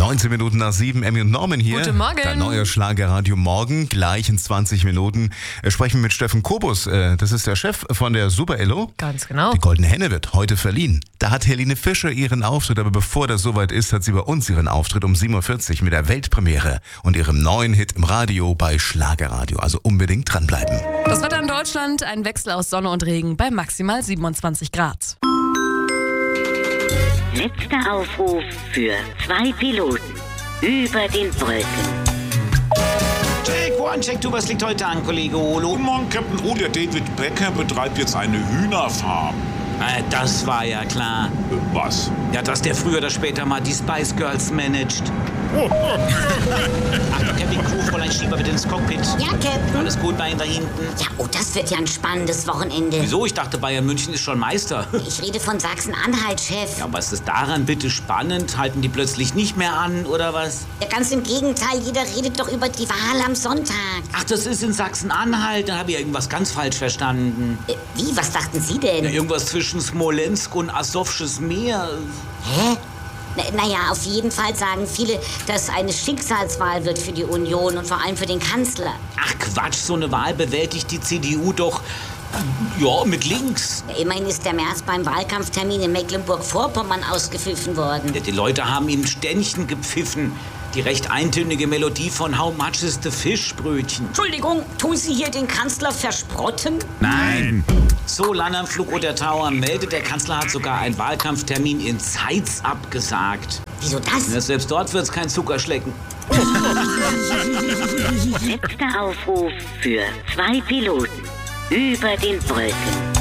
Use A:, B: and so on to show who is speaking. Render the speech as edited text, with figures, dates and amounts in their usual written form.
A: 19 Minuten nach 7, Emmy und Norman hier.
B: Guten Morgen.
A: Der neue Schlagerradio morgen, gleich in 20 Minuten. Sprechen wir mit Steffen Kobus. Das ist der Chef von der Super Elo.
B: Ganz genau.
A: Die Goldene Henne wird heute verliehen. Da hat Helene Fischer ihren Auftritt, aber bevor das soweit ist, hat sie bei uns ihren Auftritt um 7.40 Uhr mit der Weltpremiere und ihrem neuen Hit im Radio bei Schlagerradio. Also unbedingt dranbleiben.
B: Das Wetter in Deutschland, ein Wechsel aus Sonne und Regen bei maximal 27 Grad.
C: Letzter Aufruf für 2 Piloten über den Wolken.
D: Check one, check two, was liegt heute an, Kollege Olo?
E: Guten Morgen, Captain O. Der David Becker betreibt jetzt eine Hühnerfarm.
D: Das war ja klar.
E: Was?
D: Ja, dass der früher oder später mal die Spice Girls managt. Achtung, Kevin Crew, Fräulein Schieber bitte ins Cockpit.
C: Ja, Captain.
D: Alles gut bei Ihnen da hinten?
C: Ja, oh, das wird ja ein spannendes Wochenende.
D: Wieso? Ich dachte, Bayern München ist schon Meister.
C: Ich rede von Sachsen-Anhalt, Chef.
D: Ja, was ist daran bitte spannend? Halten die plötzlich nicht mehr an, oder was?
C: Ja, ganz im Gegenteil, jeder redet doch über die Wahl am Sonntag.
D: Ach, das ist in Sachsen-Anhalt. Dann habe ich irgendwas ganz falsch verstanden.
C: Wie, was dachten Sie denn?
D: Ja, irgendwas zwischen Smolensk und Asowsches Meer.
C: Hä? Naja, auf jeden Fall sagen viele, dass eine Schicksalswahl wird für die Union und vor allem für den Kanzler.
D: Ach Quatsch, so eine Wahl bewältigt die CDU doch, ja, mit links.
C: Ja, immerhin ist der Merz beim Wahlkampftermin in Mecklenburg-Vorpommern ausgepfiffen worden.
D: Ja, die Leute haben ihm Ständchen gepfiffen. Die recht eintönige Melodie von How Much is the Fish-Brötchen.
C: Entschuldigung, tun Sie hier den Kanzler versprotten?
D: Nein. So, Landernflug oder Tower meldet, der Kanzler hat sogar einen Wahlkampftermin in Zeitz abgesagt.
C: Wieso das?
D: Ja, selbst dort wird's kein Zuckerschlecken.
C: Letzter Aufruf für 2 Piloten über den Wolken.